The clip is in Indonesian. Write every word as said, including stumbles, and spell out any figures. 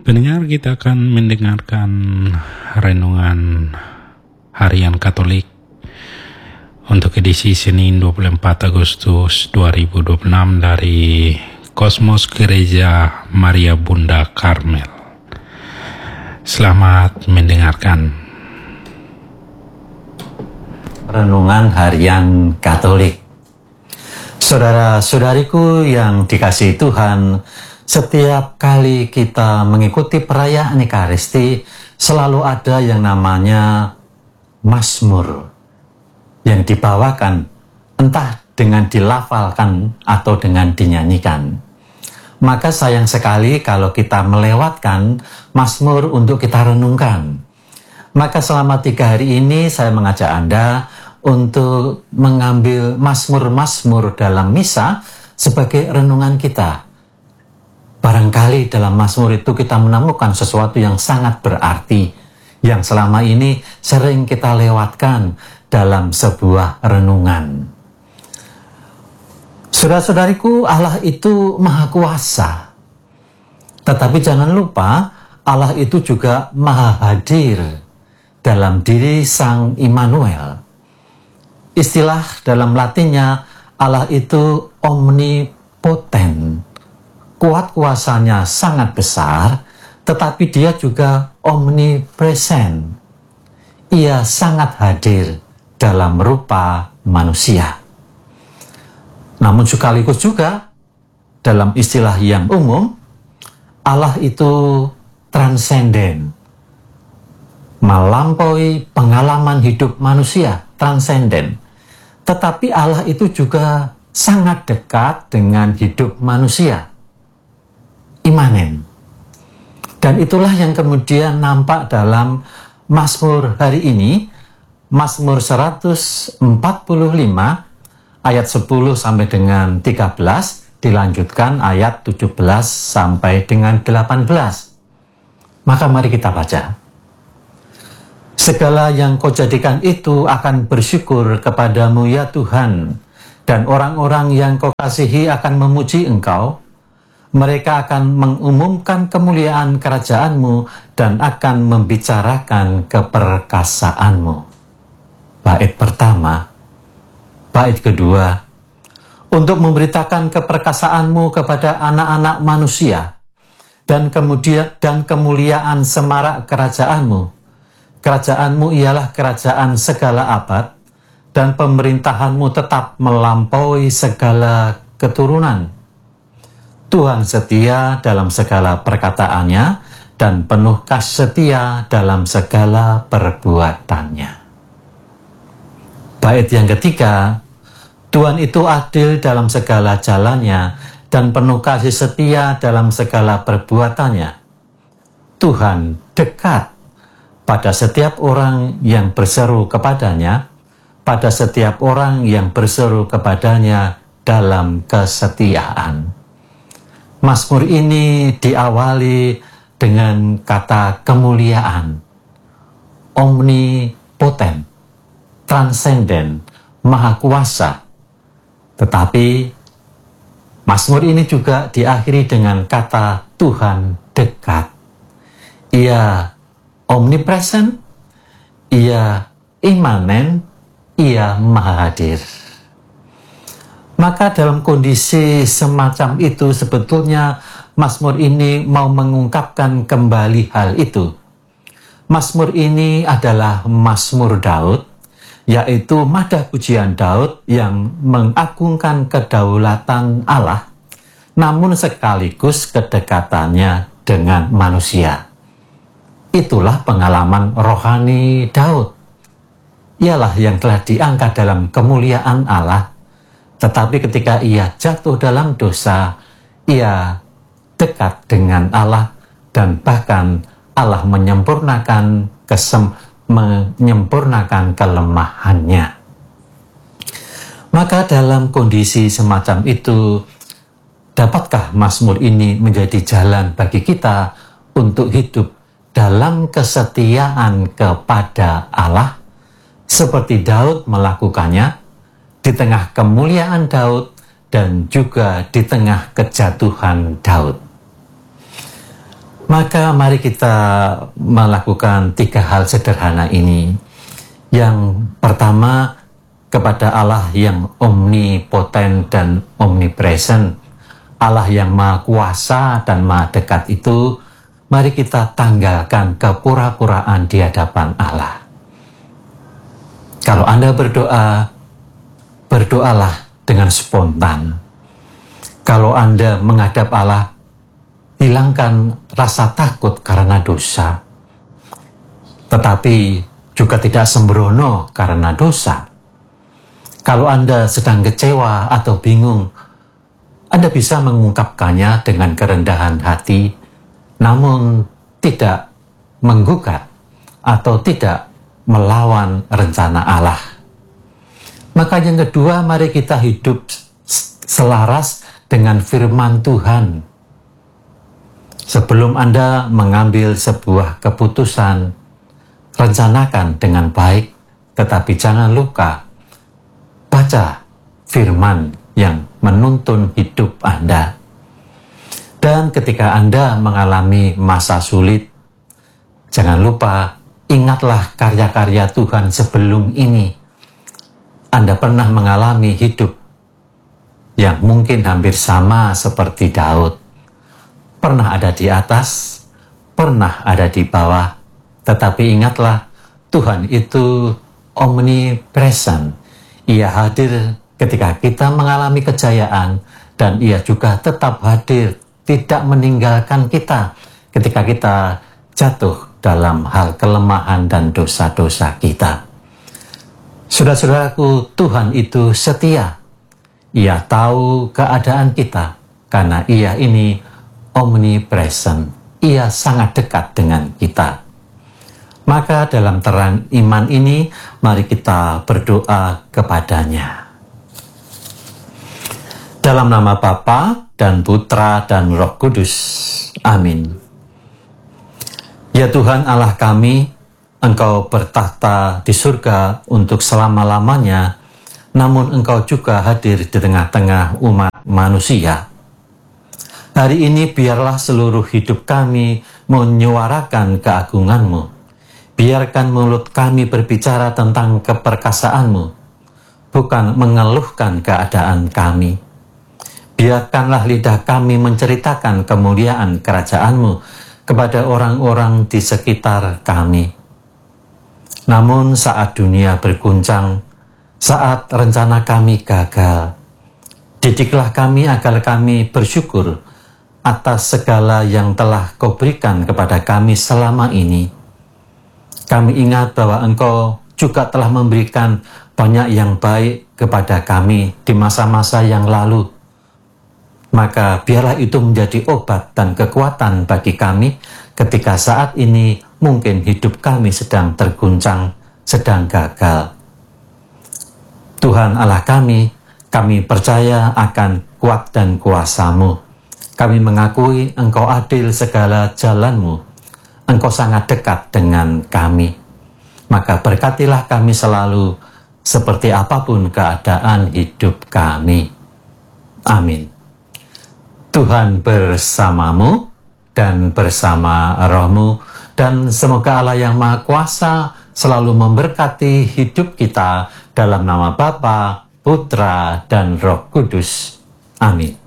Pendengar, kita akan mendengarkan renungan harian Katolik untuk edisi Senin dua puluh empat Agustus dua ribu dua puluh enam dari Kosmos Gereja Maria Bunda Karmel. Selamat mendengarkan. Renungan Harian Katolik. Saudara-saudariku yang dikasihi Tuhan, setiap kali kita mengikuti perayaan Ekaristi, selalu ada yang namanya Mazmur yang dibawakan, entah dengan dilafalkan atau dengan dinyanyikan. Maka sayang sekali kalau kita melewatkan Mazmur untuk kita renungkan. Maka selama tiga hari ini saya mengajak Anda untuk mengambil Mazmur-Mazmur dalam misa sebagai renungan kita. Barangkali dalam Mazmur itu kita menemukan sesuatu yang sangat berarti, yang selama ini sering kita lewatkan dalam sebuah renungan. Saudara-saudariku, Allah itu Maha Kuasa. Tetapi jangan lupa, Allah itu juga Maha Hadir dalam diri Sang Immanuel. Istilah dalam Latinnya, Allah itu omnipoten. Kuat kuasanya sangat besar, tetapi dia juga omnipresent. Ia sangat hadir dalam rupa manusia. Namun sekaligus juga, dalam istilah yang umum, Allah itu transenden. Melampaui pengalaman hidup manusia, transenden. Tetapi Allah itu juga sangat dekat dengan hidup manusia. Imanen. Dan itulah yang kemudian nampak dalam Mazmur hari ini, Mazmur seratus empat puluh lima ayat sepuluh sampai dengan tiga belas, dilanjutkan ayat tujuh belas sampai dengan delapan belas. Maka mari kita baca. Segala yang kau jadikan itu akan bersyukur kepadamu ya Tuhan, dan orang-orang yang kau kasihi akan memuji Engkau. Mereka akan mengumumkan kemuliaan kerajaanmu dan akan membicarakan keperkasaanmu. Bait pertama. Bait kedua. Untuk memberitakan keperkasaanmu kepada anak-anak manusia. Dan kemudian dan kemuliaan semarak kerajaanmu. Kerajaanmu ialah kerajaan segala abad. Dan pemerintahanmu tetap melampaui segala keturunan. Tuhan setia dalam segala perkataannya dan penuh kasih setia dalam segala perbuatannya. Bait yang ketiga, Tuhan itu adil dalam segala jalannya dan penuh kasih setia dalam segala perbuatannya. Tuhan dekat pada setiap orang yang berseru kepadanya, pada setiap orang yang berseru kepadanya dalam kesetiaan. Mazmur ini diawali dengan kata kemuliaan, omnipoten, transenden, maha kuasa. Tetapi Mazmur ini juga diakhiri dengan kata Tuhan dekat. Ia omnipresent, ia imanen, ia maha hadir. Maka dalam kondisi semacam itu sebetulnya Mazmur ini mau mengungkapkan kembali hal itu. Mazmur ini adalah Mazmur Daud, yaitu madah pujian Daud yang mengagungkan kedaulatan Allah, namun sekaligus kedekatannya dengan manusia. Itulah pengalaman rohani Daud. Ialah yang telah diangkat dalam kemuliaan Allah. Tetapi ketika ia jatuh dalam dosa, ia dekat dengan Allah dan bahkan Allah menyempurnakan kesem, menyempurnakan kelemahannya. Maka dalam kondisi semacam itu, dapatkah Mazmur ini menjadi jalan bagi kita untuk hidup dalam kesetiaan kepada Allah, seperti Daud melakukannya? Di tengah kemuliaan Daud dan juga di tengah kejatuhan Daud. Maka mari kita melakukan tiga hal sederhana ini. Yang pertama, kepada Allah yang omnipoten dan omnipresent, Allah yang maha kuasa dan maha dekat itu, mari kita tanggalkan kepura-puraan di hadapan Allah. Kalau Anda berdoa, berdoalah dengan spontan. Kalau Anda menghadap Allah, hilangkan rasa takut karena dosa, tetapi juga tidak sembrono karena dosa. Kalau Anda sedang kecewa atau bingung, Anda bisa mengungkapkannya dengan kerendahan hati, namun tidak menggugat atau tidak melawan rencana Allah. Maka yang kedua, mari kita hidup selaras dengan firman Tuhan. Sebelum Anda mengambil sebuah keputusan, rencanakan dengan baik, tetapi jangan lupa baca firman yang menuntun hidup Anda. Dan ketika Anda mengalami masa sulit, jangan lupa ingatlah karya-karya Tuhan sebelum ini. Anda pernah mengalami hidup yang mungkin hampir sama seperti Daud. Pernah ada di atas, pernah ada di bawah, tetapi ingatlah, Tuhan itu omnipresent. Ia hadir ketika kita mengalami kejayaan, dan Ia juga tetap hadir, tidak meninggalkan kita ketika kita jatuh dalam hal kelemahan dan dosa-dosa kita. Saudara-saudaraku, Tuhan itu setia. Ia tahu keadaan kita, karena Ia ini omnipresent. Ia sangat dekat dengan kita. Maka dalam terang iman ini, mari kita berdoa kepadanya. Dalam nama Bapa dan Putra dan Roh Kudus. Amin. Ya Tuhan Allah kami, Engkau bertahta di surga untuk selama-lamanya, namun Engkau juga hadir di tengah-tengah umat manusia. Hari ini biarlah seluruh hidup kami menyuarakan keagungan-Mu. Biarkan mulut kami berbicara tentang keperkasaan-Mu, bukan mengeluhkan keadaan kami. Biarkanlah lidah kami menceritakan kemuliaan kerajaan-Mu kepada orang-orang di sekitar kami. Namun saat dunia berguncang, saat rencana kami gagal, didiklah kami agar kami bersyukur atas segala yang telah Kau berikan kepada kami selama ini. Kami ingat bahwa Engkau juga telah memberikan banyak yang baik kepada kami di masa-masa yang lalu. Maka biarlah itu menjadi obat dan kekuatan bagi kami ketika saat ini mungkin hidup kami sedang terguncang, sedang gagal. Tuhan Allah kami, kami percaya akan kuat dan kuasa-Mu. Kami mengakui Engkau adil segala jalan-Mu. Engkau sangat dekat dengan kami. Maka berkatilah kami selalu seperti apapun keadaan hidup kami. Amin. Tuhan bersamamu dan bersama rohmu, dan semoga Allah yang Maha Kuasa selalu memberkati hidup kita dalam nama Bapa, Putra, dan Roh Kudus. Amin.